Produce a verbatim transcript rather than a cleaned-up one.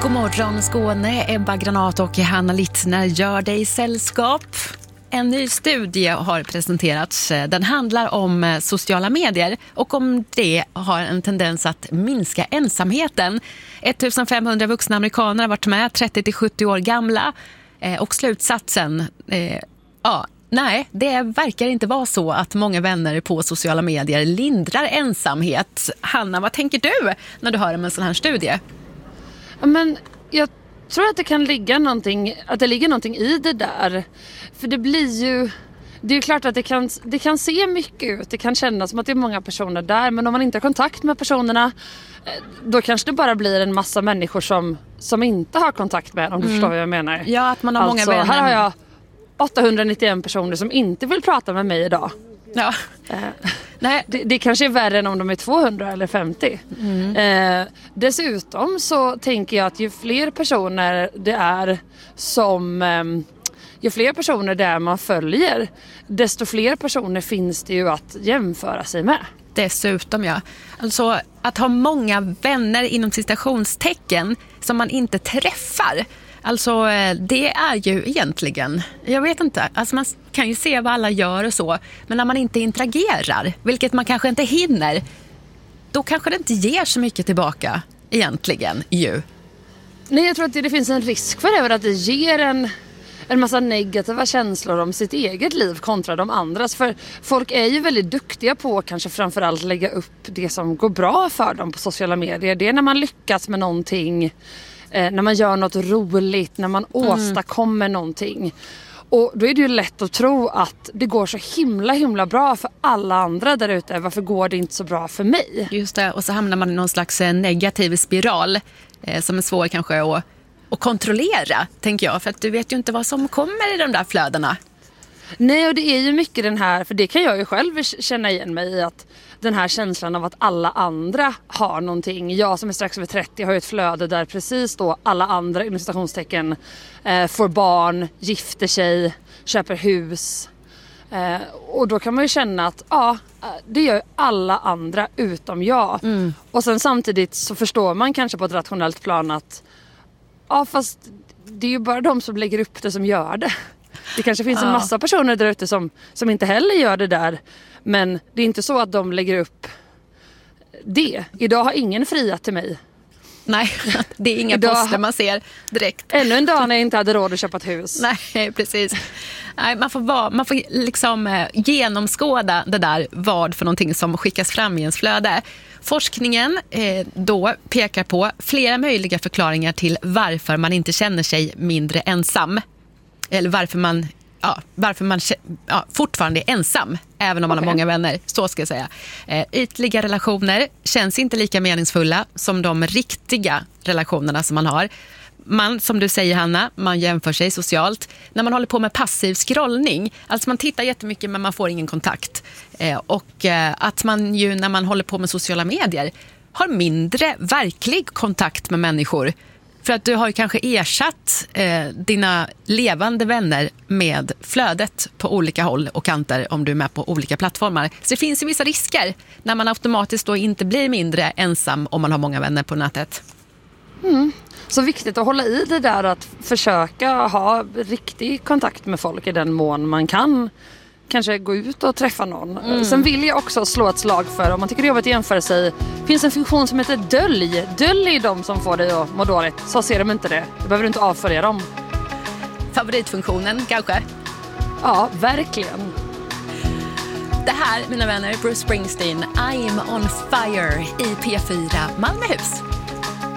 God morgon Skåne, Ebba Granat och Hanna Littner gör dig sällskap. En ny studie har presenterats. Den handlar om sociala medier och om det har en tendens att minska ensamheten. femtonhundra vuxna amerikaner har varit med, trettio till sjuttio år gamla. Och slutsatsen, eh, ja, nej, det verkar inte vara så att många vänner på sociala medier lindrar ensamhet. Hanna, vad tänker du när du hör om en sån här studie? Men jag tror att det kan ligga någonting, att det ligger någonting i det där. För det blir ju, det är ju klart att det kan, det kan se mycket ut. Det kan kännas som att det är många personer där. Men om man inte har kontakt med personerna, då kanske det bara blir en massa människor som, som inte har kontakt med, om du mm. förstår vad jag menar. Ja, att man har alltså, många vänner. Här har jag åttahundranittioen personer som inte vill prata med mig idag. Ja. Eh, Nej. Det, det kanske är värre än om de är tvåhundra eller femtio. Mm. Eh, dessutom så tänker jag att ju fler personer det är som eh, ju fler personer där man följer, desto fler personer finns det ju att jämföra sig med. Dessutom, ja. Alltså att ha många vänner inom citationstecken som man inte träffar. Alltså det är ju egentligen, jag vet inte, alltså man kan ju se vad alla gör och så, men när man inte interagerar, vilket man kanske inte hinner, då kanske det inte ger så mycket tillbaka egentligen ju. Nej, jag tror att det, det finns en risk för det, att det ger en, en massa negativa känslor om sitt eget liv kontra de andras. För folk är ju väldigt duktiga på att kanske framförallt lägga upp det som går bra för dem på sociala medier. Det är när man lyckas med någonting, när man gör något roligt, när man mm. åstadkommer någonting. Och då är det ju lätt att tro att det går så himla himla bra för alla andra där ute. Varför går det inte så bra för mig? Just det, och så hamnar man i någon slags negativ spiral eh, som är svår kanske att, att kontrollera, tänker jag. För att du vet ju inte vad som kommer i de där flödena. Nej, och det är ju mycket den här, för det kan jag ju själv känna igen mig i, att den här känslan av att alla andra har någonting. Jag som är strax över trettio har ju ett flöde där precis då alla andra inom citationstecken eh, får barn, gifter sig, köper hus. Eh, och då kan man ju känna att ja, det gör alla andra utom jag. Mm. Och sen samtidigt så förstår man kanske på ett rationellt plan att ja, fast det är ju bara de som lägger upp det som gör det. Det kanske finns en massa personer där ute som, som inte heller gör det där. Men det är inte så att de lägger upp det. Idag har ingen friat till mig. Nej, det är inga Idag, poster man ser direkt. Ännu en dag när jag inte hade råd att köpa ett hus. Nej, precis. Nej, man får, vara, man får liksom genomskåda det där, vad för någonting som skickas fram i ens flöde. Forskningen eh, då pekar på flera möjliga förklaringar till varför man inte känner sig mindre ensam. Eller varför man, ja, varför man ja, fortfarande är ensam, även om man okay. har många vänner, så ska jag säga. Eh, ytliga relationer känns inte lika meningsfulla som de riktiga relationerna som man har. Man, som du säger Hanna, man jämför sig socialt. När man håller på med passiv scrollning, alltså man tittar jättemycket men man får ingen kontakt. Eh, och eh, att man ju när man håller på med sociala medier har mindre verklig kontakt med människor. För att du har ju kanske ersatt eh, dina levande vänner med flödet på olika håll och kanter om du är med på olika plattformar. Så det finns ju vissa risker när man automatiskt då inte blir mindre ensam om man har många vänner på nätet. Mm. Så viktigt att hålla i det där, att försöka ha riktig kontakt med folk i den mån man kan. Kanske gå ut och träffa någon. Mm. Sen vill jag också slå ett slag för, om man tycker det är jobbigt att jämföra sig, finns en funktion som heter dölj. Dölj de som får dig att må dåligt. Så ser de inte det. Då behöver du inte avfölja dem. Favoritfunktionen kanske? Ja, verkligen. Det här, mina vänner, Bruce Springsteen, I'm on fire i P fyra Malmöhus.